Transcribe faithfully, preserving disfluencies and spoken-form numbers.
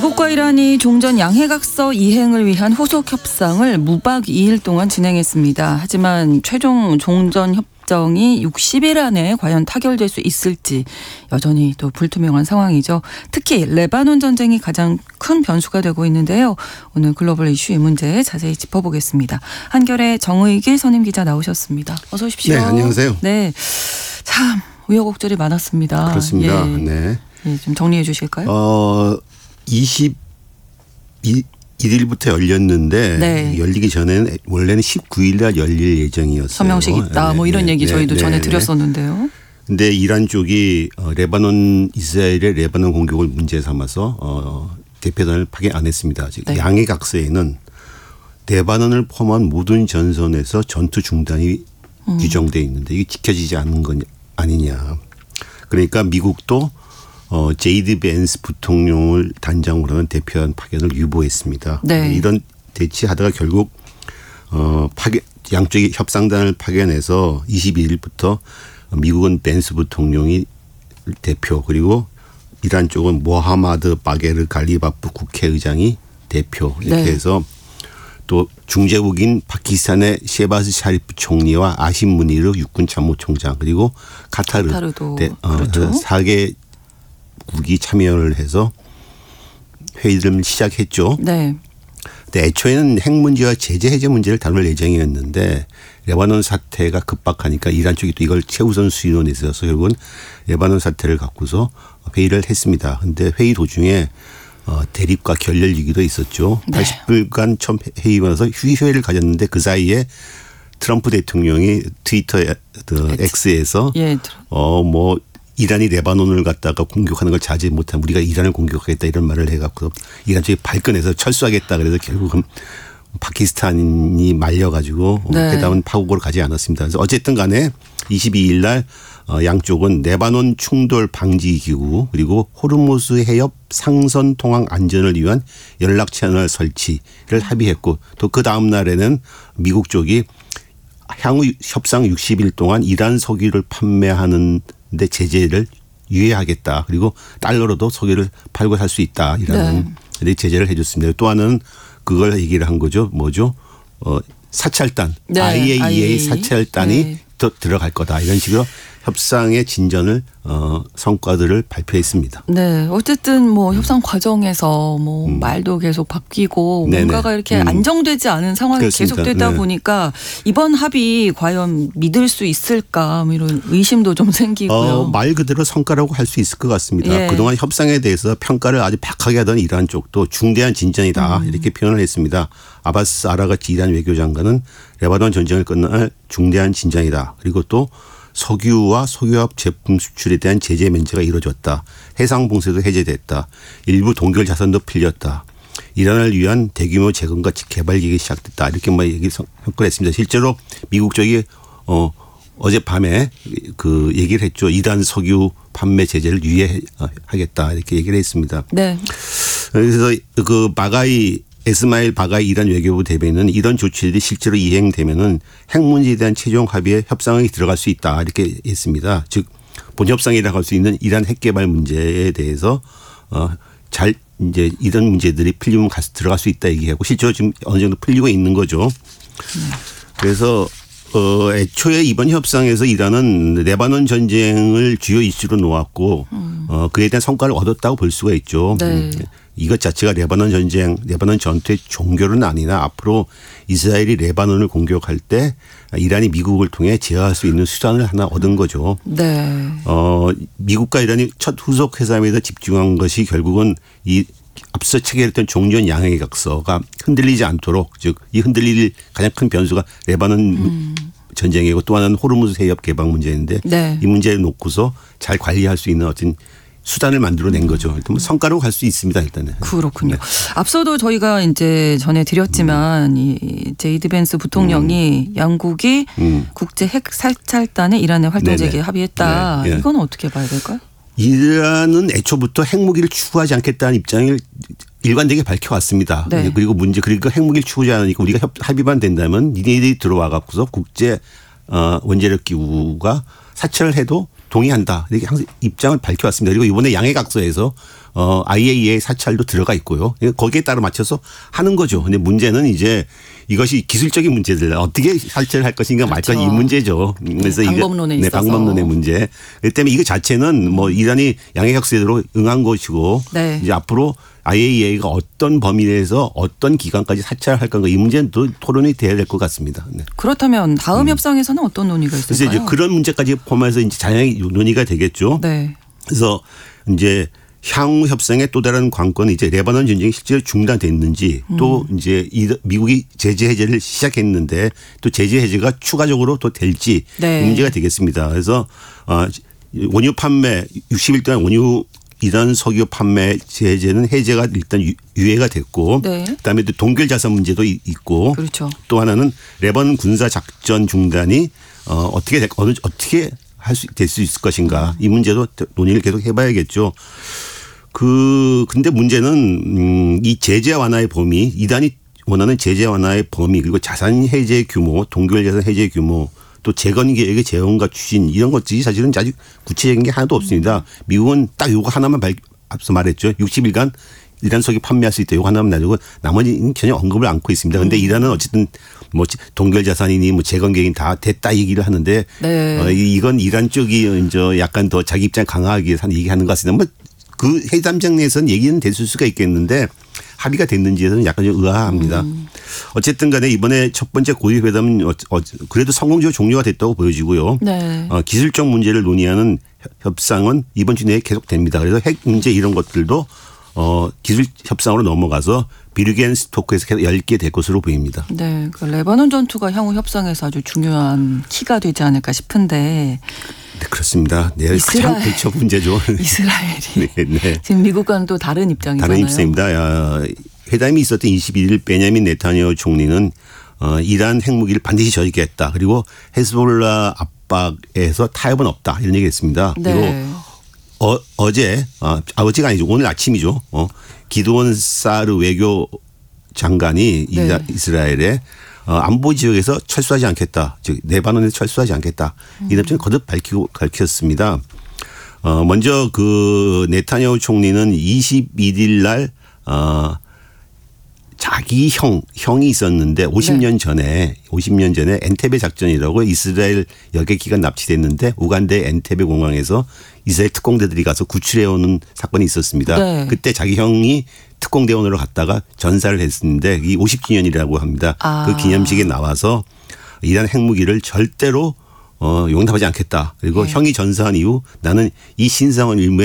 미국과 이란이 종전 양해각서 이행을 위한 후속 협상을 무박 이 일 동안 진행했습니다. 하지만 최종 종전 협정이 육십 일 안에 과연 타결될 수 있을지 여전히 또 불투명한 상황이죠. 특히 레바논 전쟁이 가장 큰 변수가 되고 있는데요. 오늘 글로벌 이슈 이 문제 자세히 짚어보겠습니다. 한결의 정의길 선임 기자 나오셨습니다. 어서 오십시오. 네, 안녕하세요. 네, 참 우여곡절이 많았습니다. 그렇습니다. 예. 네. 예, 좀 정리해 주실까요? 어, 이십일 일부터 열렸는데 네. 열리기 전에는 원래는 십구 일 날 열릴 예정이었어요. 서명식 있다. 네, 뭐 이런 네, 얘기 네, 저희도 네, 전에 네. 드렸었는데요. 근데 이란 쪽이 레바논 이스라엘의 레바논 공격을 문제 삼아서 어, 대표단을 파견 안 했습니다. 즉 네. 양해각서에는 레바논을 포함한 모든 전선에서 전투 중단이 음. 규정돼 있는데 이게 지켜지지 않는 건 아니냐. 그러니까 미국도 어, 제이디 벤스 부통령을 단장으로 하는 대표단 파견을 유보했습니다. 네. 이런 대치하다가 결국 어, 파견, 양쪽이 협상단을 파견해서 이십이 일부터 미국은 벤스 부통령이 대표 그리고 이란 쪽은 모하마드 바게르 갈리바프 국회의장이 대표 이렇게 네. 해서 또 중재국인 파키스탄의 셰바즈 샤리프 총리와 아심 무니르 육군 참모총장 그리고 카타르 카타르도 대, 어, 그렇죠. 사 개국이 참여를 해서 회의를 시작했죠. 네. 근데 애초에는 핵 문제와 제재 해제 문제를 다룰 예정이었는데 레바논 사태가 급박하니까 이란 쪽이 또 이걸 최우선 수위론에 있어서 결국은 레바논 사태를 갖고서 회의를 했습니다. 근데 회의 도중에 어, 대립과 결렬 위기도 있었죠. 네. 팔십 일간 처음 회의가 나서 휴회를 가졌는데 그 사이에 트럼프 대통령이 트위터 X에서 예. 어, 뭐 이란이 레바논을 갖다가 공격하는 걸 자제 못하면 우리가 이란을 공격하겠다 이런 말을 해갖고 이란 쪽이 발끈해서 철수하겠다 그래서 결국은 파키스탄이 말려가지고 네. 회담은 파국으로 가지 않았습니다. 그래서 어쨌든 간에 이십이 일 날 양쪽은 레바논 충돌 방지 기구 그리고 호르무즈 해협 상선 통항 안전을 위한 연락 채널 설치를 합의했고 또 그 다음 날에는 미국 쪽이 향후 협상 육십 일 동안 이란 석유를 판매하는 데 제재를 유예하겠다. 그리고 달러로도 석유를 팔고 살 수 있다. 이라는 네. 제재를 해 줬습니다. 또 하나는 그걸 얘기를 한 거죠. 뭐죠? 어, 사찰단. 네. 아이에이이에이 아이에이이에이. 사찰단이 네. 더 들어갈 거다. 이런 식으로 협상의 진전을 어, 성과들을 발표했습니다. 네. 어쨌든 뭐 협상 과정에서 뭐 음. 말도 계속 바뀌고 네네. 뭔가가 이렇게 음. 안정되지 않은 상황이 그렇습니다. 계속되다 네. 보니까 이번 합의 과연 믿을 수 있을까 뭐 이런 의심도 좀 생기고요. 어, 말 그대로 성과라고 할 수 있을 것 같습니다. 예. 그동안 협상에 대해서 평가를 아주 박하게 하던 이란 쪽도 중대한 진전이다. 음. 이렇게 표현을 했습니다. 아바스 아라가치 이란 외교장관은 레바논 전쟁을 끝날 중대한 진전이다. 그리고 또 석유와 석유화학 제품 수출에 대한 제재 면제가 이루어졌다. 해상 봉쇄도 해제됐다. 일부 동결 자산도 풀렸다. 이란을 위한 대규모 재건과 개발 기획이 시작됐다. 이렇게 뭐 얘기를 했습니다. 실제로 미국 쪽이 어 어젯밤에 그 얘기를 했죠. 이란 석유 판매 제재를 유예하겠다. 이렇게 얘기를 했습니다. 네. 그래서 그 바가이 에스마일 바가이 이란 외교부 대변인은 이런 조치들이 실제로 이행되면은 핵 문제에 대한 최종 합의에 협상이 들어갈 수 있다 이렇게 했습니다. 즉 본협상이라고 할 수 있는 이란 핵 개발 문제에 대해서 어 잘 이제 이런 문제들이 풀리면 가서 들어갈 수 있다 얘기하고 실제로 지금 어느 정도 풀리고 있는 거죠. 그래서 어 애초에 이번 협상에서 이란은 레바논 전쟁을 주요 이슈로 놓았고 음. 어 그에 대한 성과를 얻었다고 볼 수가 있죠. 네. 음. 이것 자체가 레바논 전쟁, 레바논 전투의 종결은 아니나 앞으로 이스라엘이 레바논을 공격할 때 이란이 미국을 통해 제어할 수 있는 수단을 하나 얻은 거죠. 네. 어, 미국과 이란이 첫 후속 회담에서 집중한 것이 결국은 이 앞서 체결했던 종전 양해각서가 흔들리지 않도록 즉 이 흔들릴 가장 큰 변수가 레바논 음. 전쟁이고 또 하나는 호르무즈 해협 개방 문제인데 네. 이 문제를 놓고서 잘 관리할 수 있는 어떤 수단을 만들어낸 거죠. 일단 성과로 갈 수 있습니다. 일단은. 그렇군요. 네. 앞서도 저희가 이제 전해 드렸지만 음. 이 제이디 벤스 부통령이 음. 양국이 음. 국제 핵 사찰단에 이란의 활동 재개에 합의했다. 네. 네. 이건 어떻게 봐야 될까요? 이란은 애초부터 핵무기를 추구하지 않겠다는 입장을 일관되게 밝혀왔습니다. 네. 그리고 문제 그러니까 핵무기를 추구하지 않으니까 우리가 협, 합의만 된다면 니네들이 들어와 갖고서 국제 어, 원자력 기구가 사찰을 해도 동의한다. 이렇게 항상 입장을 밝혀왔습니다. 그리고 이번에 양해각서에서 어, 아이에이이에이 사찰도 들어가 있고요. 거기에 따라 맞춰서 하는 거죠. 근데 문제는 이제 이것이 기술적인 문제들 어떻게 설치를 할 것인가 말 그렇죠. 것이 이 문제죠. 그래서 네, 방법론에 이거, 네, 있어서. 방법론의 문제. 그렇기 때문에 이거 자체는 뭐 이란이 양해각서대로 응한 것이고 네. 이제 앞으로 아이에이이에이가 어떤 범위 내에서 어떤 기간까지 사찰할 건가 이 문제는 또 토론이 돼야 될 것 같습니다. 네. 그렇다면 다음 협상에서는 어떤 논의가 그래서 있을까요? 이제 그런 문제까지 포함해서 이제 자연히 논의가 되겠죠. 네. 그래서 이제 향후 협상의 또 다른 관건은 이제 레바논 전쟁이 실제로 중단됐는지 또 음. 이제 이 미국이 제재 해제를 시작했는데 또 제재 해제가 추가적으로 또 될지 네. 문제가 되겠습니다. 그래서 어, 원유 판매 육십 일 동안 원유 이란 석유 판매 제재는 해제가 일단 유- 유예가 됐고 네. 그다음에 또 동결 자산 문제도 이- 있고 그렇죠. 또 하나는 레바논 군사 작전 중단이 어, 어떻게 될, 어느 어떻게 할 수 될 수 있을 것인가 이 문제도 논의를 계속 해봐야겠죠. 그 근데 문제는 음, 이 제재 완화의 범위 이단이 원하는 제재 완화의 범위 그리고 자산 해제 규모 동결 자산 해제 규모 또 재건 계획의 재원과 추진 이런 것들이 사실은 아직 구체적인 게 하나도 없습니다. 미국은 딱 요거 하나만 발, 앞서 말했죠. 육십 일간 이란 석유 판매할 수 있다. 요거 하나만 놔두고 나머지는 전혀 언급을 않고 있습니다. 그런데 이란은 어쨌든 뭐 동결 자산이니 뭐 재건 계획이 다 됐다 얘기를 하는데 네. 어, 이건 이란 쪽이 이제 약간 더 자기 입장 강화하기 위해서 얘기하는 것 같습니다. 뭐 그 회담장 내에서는 얘기는 됐을 수가 있겠는데 합의가 됐는지에서는 약간 좀 의아합니다. 음. 어쨌든 간에 이번에 첫 번째 고위 회담은 어, 어, 그래도 성공적으로 종료가 됐다고 보여지고요. 네. 어, 기술적 문제를 논의하는 협상은 이번 주 내에 계속됩니다. 그래서 핵 문제 이런 것들도 어, 기술 협상으로 넘어가서 비르겐 스토크에서 계속 열게 될 것으로 보입니다. 네. 그 레바논 전투가 향후 협상에서 아주 중요한 키가 되지 않을까 싶은데 네, 그렇습니다. 네, 이스라엘. 가장 대처 문제죠. 이스라엘이 네, 네. 지금 미국과는 또 다른 입장이잖아요. 다른 입장입니다. 야, 회담이 있었던 이십일 일 베냐민 네타냐후 총리는 어, 이란 핵무기를 반드시 저지하겠다. 그리고 헤즈볼라 압박에서 타협은 없다. 이런 얘기했습니다. 네. 그리고 어, 어제 어, 어제가 아니죠. 오늘 아침이죠. 어, 기드온 사르 외교 장관이 네. 이스라엘에 어, 안보 지역에서 철수하지 않겠다. 즉 레바논에서 철수하지 않겠다. 이 답변을 거듭 밝히고 밝혔습니다. 어, 먼저 그 네타냐후 총리는 이십일 일 날 어, 자기 형, 형이 있었는데 오십 년 전에 오십 년 전에 엔테베 작전이라고 이스라엘 여객 기간 납치됐는데 우간다의 엔테베 공항에서 이스라엘 특공대들이 가서 구출해오는 사건이 있었습니다. 네. 그때 자기 형이 특공대원으로 갔다가 전사를 했었는데 이 오십 주년이라고 합니다. 아. 그 기념식에 나와서 이란 핵무기를 절대로 어, 용납하지 않겠다. 그리고 네. 형이 전사한 이후 나는 이 신성한 일무에